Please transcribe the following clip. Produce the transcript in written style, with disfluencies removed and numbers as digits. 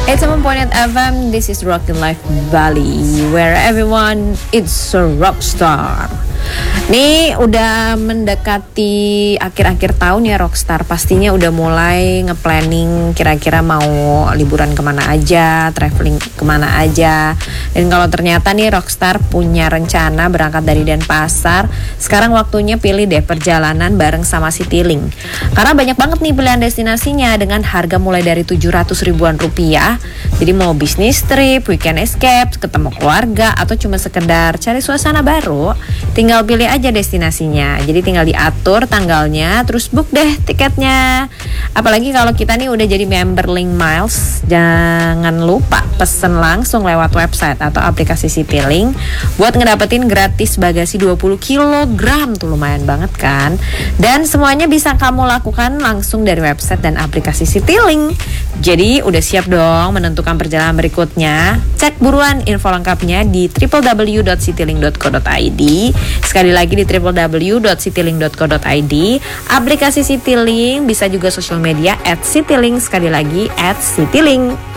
87.8 FM, this is Rockin' Life Bali, where everyone is a rock star. Nih udah mendekati akhir-akhir tahun ya Rockstar. Pastinya udah mulai nge-planning kira-kira mau liburan kemana aja, traveling kemana aja. Dan kalau ternyata nih Rockstar punya rencana berangkat dari Denpasar, sekarang waktunya pilih deh perjalanan bareng sama Citylink. Karena banyak banget nih pilihan destinasinya dengan harga mulai dari 700 ribuan rupiah. Jadi mau bisnis trip, weekend escape, ketemu keluarga, atau cuma sekedar cari suasana baru, tinggal pilih aja destinasinya. Jadi tinggal diatur tanggalnya, terus book deh tiketnya. Apalagi kalau kita nih udah jadi member Link Miles, jangan lupa pesen langsung lewat website atau aplikasi Citylink buat ngedapetin gratis bagasi 20 kg. Tuh lumayan banget kan. Dan semuanya bisa kamu lakukan langsung dari website dan aplikasi Citylink. Jadi udah siap dong menentukan perjalanan berikutnya? Cek buruan info lengkapnya di www.citylink.co.id. Sekali lagi di www.citylink.co.id. Aplikasi Citylink, bisa juga sosial media @Citylink, sekali lagi @Citylink.